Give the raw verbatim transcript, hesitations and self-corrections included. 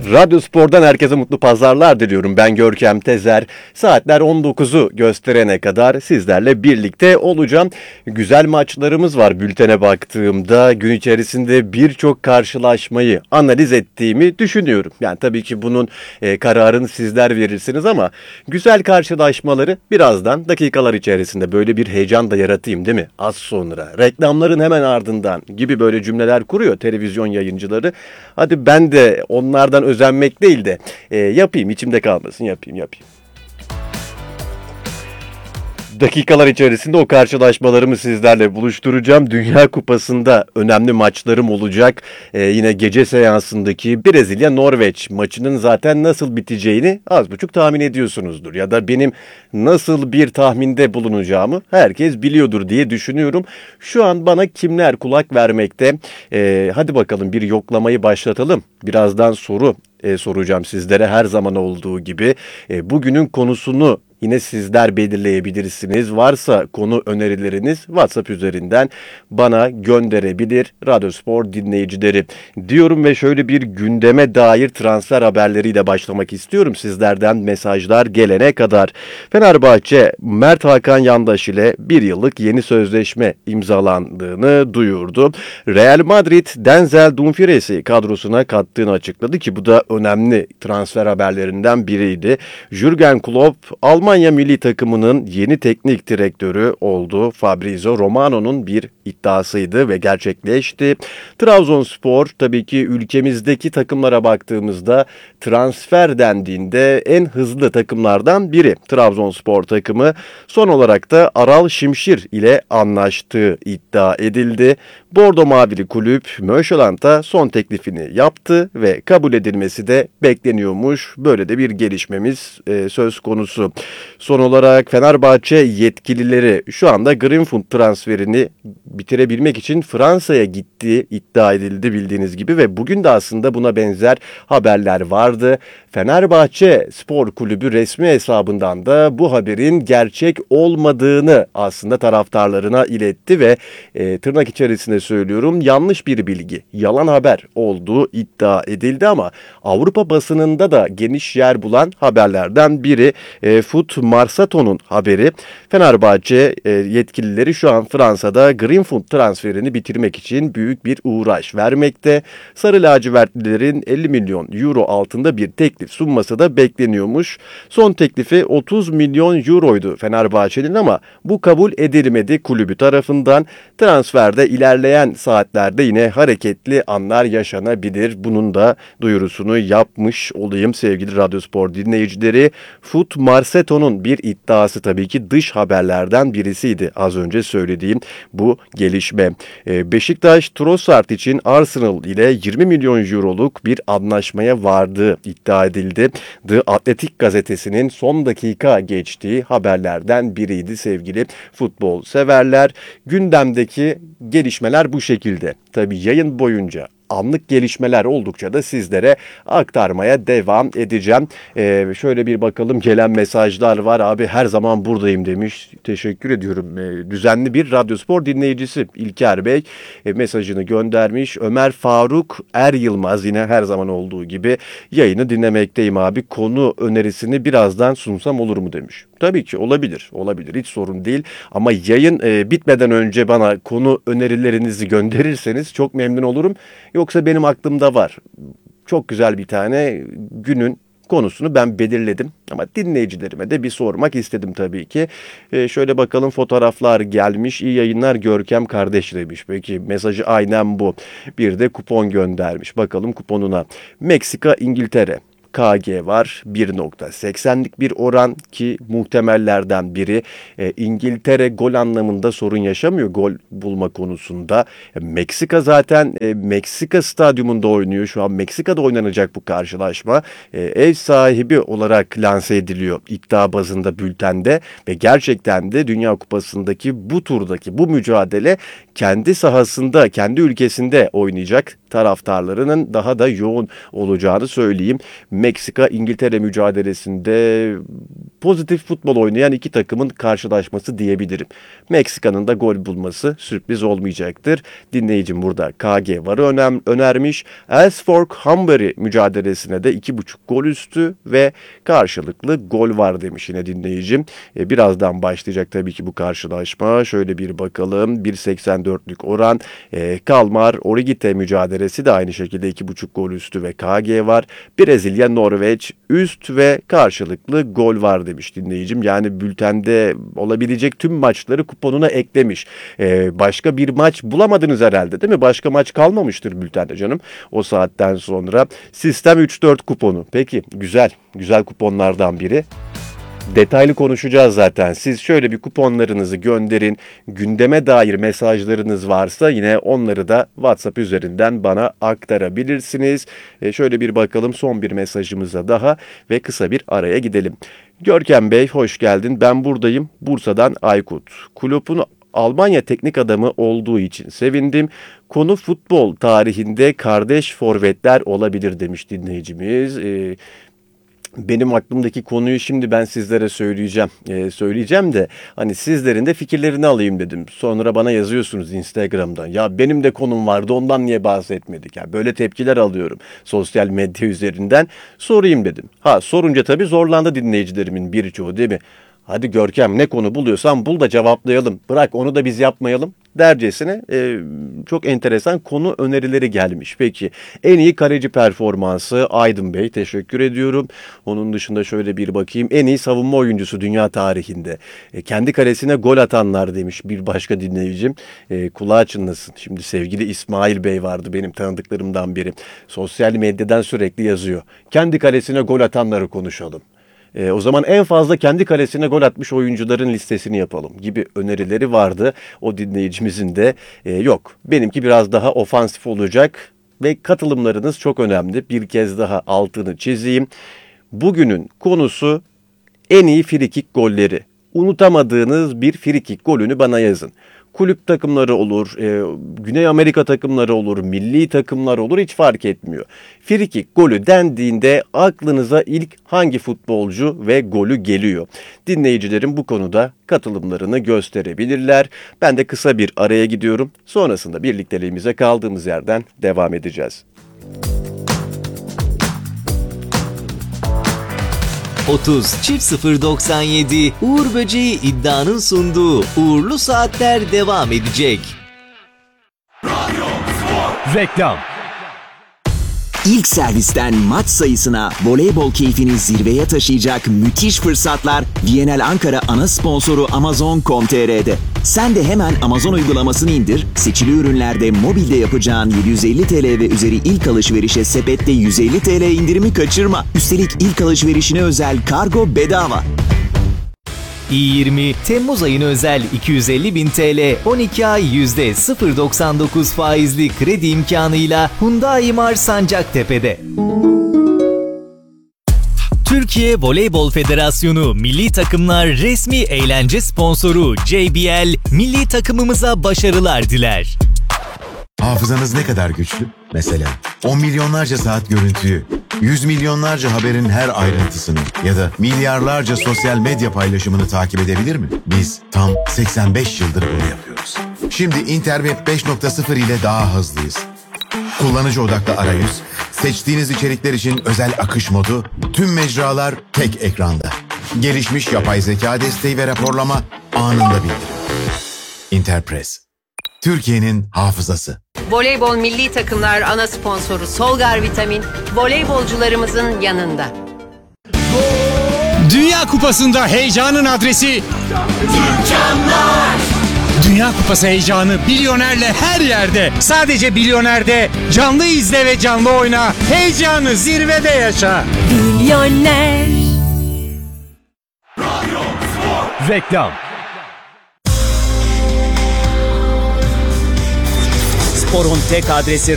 Radyo Spor'dan herkese mutlu pazarlar diliyorum. Ben Görkem Tezer. Saatler on dokuzu gösterene kadar sizlerle birlikte olacağım. Güzel maçlarımız var bültene baktığımda. Gün içerisinde birçok karşılaşmayı analiz ettiğimi düşünüyorum. Yani tabii ki bunun e, kararını sizler verirsiniz ama güzel karşılaşmaları birazdan dakikalar içerisinde böyle bir heyecan da yaratayım değil mi? Az sonra reklamların hemen ardından gibi böyle cümleler kuruyor televizyon yayıncıları. Hadi ben de onlardan özenmek değil de e, yapayım, içimde kalmasın, yapayım yapayım. Dakikalar içerisinde o karşılaşmalarımı sizlerle buluşturacağım. Dünya Kupası'nda önemli maçlarım olacak. Ee, yine gece seansındaki Brezilya-Norveç maçının zaten nasıl biteceğini az buçuk tahmin ediyorsunuzdur. Ya da benim nasıl bir tahminde bulunacağımı herkes biliyordur diye düşünüyorum. Şu an bana kimler kulak vermekte? Ee, hadi bakalım bir yoklamayı başlatalım. Birazdan soru e, soracağım sizlere her zaman olduğu gibi. E, bugünün konusunu yine sizler belirleyebilirsiniz. Varsa konu önerileriniz WhatsApp üzerinden bana gönderebilir Radyo Spor dinleyicileri diyorum ve şöyle bir gündeme dair transfer haberleriyle başlamak istiyorum. Sizlerden mesajlar gelene kadar Fenerbahçe Mert Hakan Yandaş ile bir yıllık yeni sözleşme imzalandığını duyurdu. Real Madrid Denzel Dumfries'i kadrosuna kattığını açıkladı ki bu da önemli transfer haberlerinden biriydi. Jürgen Klopp Almanya Almanya milli takımının yeni teknik direktörü oldu. Fabrizio Romano'nun bir iddiasıydı ve gerçekleşti. Trabzonspor tabii ki ülkemizdeki takımlara baktığımızda transfer dendiğinde en hızlı takımlardan biri. Trabzonspor takımı son olarak da Aral Şimşir ile anlaştığı iddia edildi. Bordo Mavili kulüp Mönchengladbach'a son teklifini yaptı ve kabul edilmesi de bekleniyormuş. Böyle de bir gelişmemiz e, söz konusu. Son olarak Fenerbahçe yetkilileri şu anda Greenwood transferini bitirebilmek için Fransa'ya gittiği iddia edildi bildiğiniz gibi ve bugün de aslında buna benzer haberler vardı. Fenerbahçe Spor Kulübü resmi hesabından da bu haberin gerçek olmadığını aslında taraftarlarına iletti ve e, tırnak içerisinde söylüyorum yanlış bir bilgi, yalan haber olduğu iddia edildi ama Avrupa basınında da geniş yer bulan haberlerden biri e, Foot Marsato'nun haberi. Fenerbahçe e, yetkilileri şu an Fransa'da Greenwood transferini bitirmek için büyük bir uğraş vermekte. Sarı lacivertlilerin elli milyon euro altında bir teklif sunması da bekleniyormuş. Son teklifi otuz milyon euroydu Fenerbahçe'nin ama bu kabul edilmedi kulübü tarafından. Transferde ilerleyen saatlerde yine hareketli anlar yaşanabilir. Bunun da duyurusunu yapmış olayım sevgili Radyo Spor dinleyicileri. Foot Marsato'nun bir iddiası tabii ki dış haberlerden birisiydi az önce söylediğim bu gelişme. Beşiktaş Trossard için Arsenal ile yirmi milyon euroluk bir anlaşmaya vardığı iddia edildi. The Athletic gazetesinin son dakika geçtiği haberlerden biriydi sevgili futbol severler. Gündemdeki gelişmeler bu şekilde. Tabii yayın boyunca anlık gelişmeler oldukça da sizlere aktarmaya devam edeceğim. Ee, şöyle bir bakalım gelen mesajlar var. Abi her zaman buradayım demiş. Teşekkür ediyorum. Ee, düzenli bir Radyo Spor dinleyicisi İlker Bey e, mesajını göndermiş. Ömer Faruk Er Yılmaz yine her zaman olduğu gibi yayını dinlemekteyim abi. Konu önerisini birazdan sunsam olur mu demiş. Tabii ki olabilir. Olabilir. Hiç sorun değil. Ama yayın e, bitmeden önce bana konu önerilerinizi gönderirseniz çok memnun olurum. Yoksa benim aklımda var. Çok güzel bir tane günün konusunu ben belirledim. Ama dinleyicilerime de bir sormak istedim tabii ki. Ee, şöyle bakalım fotoğraflar gelmiş. İyi yayınlar Görkem kardeş demiş. Peki mesajı aynen bu. Bir de kupon göndermiş. Bakalım kuponuna. Meksika, İngiltere. K G var bir nokta seksenlik bir oran ki muhtemellerden biri. E, İngiltere gol anlamında sorun yaşamıyor gol bulma konusunda. E, Meksika zaten e, Meksika stadyumunda oynuyor. Şu an Meksika'da oynanacak bu karşılaşma. E, ev sahibi olarak lanse ediliyor iddia bazında bültende ve gerçekten de Dünya Kupası'ndaki bu turdaki bu mücadele kendi sahasında, kendi ülkesinde oynayacak. taraftarlarının daha da yoğun olacağını söyleyeyim. Meksika-İngiltere mücadelesinde pozitif futbol oynayan iki takımın karşılaşması diyebilirim. Meksika'nın da gol bulması sürpriz olmayacaktır. Dinleyicim burada K G varı önem, önermiş. Elfsborg-Hamburg mücadelesine de iki buçuk gol üstü ve karşılıklı gol var demiş yine dinleyicim. E, birazdan başlayacak tabii ki bu karşılaşma. Şöyle bir bakalım. bir seksen dörtlük oran. E, Kalmar-Origite mücadelesi de aynı şekilde iki buçuk gol üstü ve K G var. Brezilya-Norveç üst ve karşılıklı gol var demiş dinleyicim. Yani bültende olabilecek tüm maçları kuponuna eklemiş. Ee, başka bir maç bulamadınız herhalde değil mi? Başka maç kalmamıştır bültende canım. O saatten sonra sistem üç dört kuponu. Peki güzel. Güzel kuponlardan biri. Detaylı konuşacağız zaten. Siz şöyle bir kuponlarınızı gönderin. Gündeme dair mesajlarınız varsa yine onları da WhatsApp üzerinden bana aktarabilirsiniz. E şöyle bir bakalım son bir mesajımıza daha ve kısa bir araya gidelim. Görkem Bey hoş geldin. Ben buradayım. Bursa'dan Aykut. Kulübün Almanya teknik adamı olduğu için sevindim. Konu futbol tarihinde kardeş forvetler olabilir demiş dinleyicimiz. Ee, Benim aklımdaki konuyu şimdi ben sizlere söyleyeceğim. Ee, söyleyeceğim de hani sizlerin de fikirlerini alayım dedim. Sonra bana yazıyorsunuz Instagram'dan. Ya benim de konum vardı ondan niye bahsetmedik? Yani böyle tepkiler alıyorum sosyal medya üzerinden. Sorayım dedim. Ha sorunca tabii zorlandı dinleyicilerimin birçoğu değil mi? Hadi Görkem ne konu buluyorsan bul da cevaplayalım. Bırak onu da biz yapmayalım dercesine e, çok enteresan konu önerileri gelmiş. Peki en iyi kaleci performansı Aydın Bey teşekkür ediyorum. Onun dışında şöyle bir bakayım. En iyi savunma oyuncusu dünya tarihinde. E, kendi kalesine gol atanlar demiş bir başka dinleyicim. E, kulağı çınlasın. Şimdi sevgili İsmail Bey vardı benim tanıdıklarımdan biri. Sosyal medyadan sürekli yazıyor. Kendi kalesine gol atanları konuşalım. E, o zaman en fazla kendi kalesine gol atmış oyuncuların listesini yapalım gibi önerileri vardı. O dinleyicimizin de e, yok. Benimki biraz daha ofansif olacak ve katılımlarınız çok önemli. Bir kez daha altını çizeyim. Bugünün konusu en iyi frikik golleri. Unutamadığınız bir frikik golünü bana yazın. Kulüp takımları olur, e, Güney Amerika takımları olur, milli takımlar olur hiç fark etmiyor. Frikik golü dendiğinde aklınıza ilk hangi futbolcu ve golü geliyor? Dinleyicilerim bu konuda katılımlarını gösterebilirler. Ben de kısa bir araya gidiyorum. Sonrasında birlikteliğimize kaldığımız yerden devam edeceğiz. otuz çift sıfır doksan yedi Uğur Böceği iddianın sunduğu Uğurlu Saatler devam edecek. Reklam. İlk servisten maç sayısına, voleybol keyfini zirveye taşıyacak müthiş fırsatlar V N L Ankara ana sponsoru Amazon nokta com nokta t r'de. Sen de hemen Amazon uygulamasını indir, seçili ürünlerde mobilde yapacağın yedi yüz elli TL ve üzeri ilk alışverişe sepette yüz elli TL indirimi kaçırma. Üstelik ilk alışverişine özel kargo bedava. i yirmi Temmuz ayına özel iki yüz elli bin TL on iki ay yüzde sıfır virgül doksan dokuz faizli kredi imkanıyla Hyundai Mar Sancaktepe'de. Türkiye Voleybol Federasyonu Milli Takımlar resmi eğlence sponsoru J B L milli takımımıza başarılar diler. Hafızanız ne kadar güçlü? Mesela on milyonlarca saat görüntüyü, yüz milyonlarca haberin her ayrıntısını ya da milyarlarca sosyal medya paylaşımını takip edebilir mi? Biz tam seksen beş yıldır bunu yapıyoruz. Şimdi Interweb beş nokta sıfır ile daha hızlıyız. Kullanıcı odaklı arayüz, seçtiğiniz içerikler için özel akış modu, tüm mecralar tek ekranda. Gelişmiş yapay zeka desteği ve raporlama anında bildirim. Interpress, Türkiye'nin hafızası. Voleybol milli takımlar ana sponsoru Solgar Vitamin, voleybolcularımızın yanında. Dünya Kupası'nda heyecanın adresi Dükkanlar. Dünya Kupası heyecanı Bilyoner'le her yerde. Sadece Bilyoner'de canlı izle ve canlı oyna. Heyecanı zirvede yaşa. Milyoner. Reklam. Spor'un tek adresi